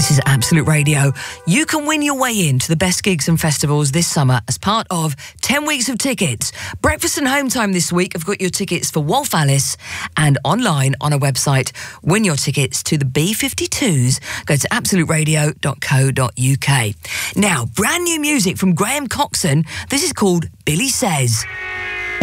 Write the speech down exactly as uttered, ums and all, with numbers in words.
This is Absolute Radio. You can win your way into the best gigs and festivals this summer as part of ten weeks of tickets. Breakfast and Home Time this week. I've got your tickets for Wolf Alice and online on our website. Win your tickets to the B fifty-twos. Go to absolute radio dot co dot uk. Now, brand new music from Graham Coxon. This is called Billy Says.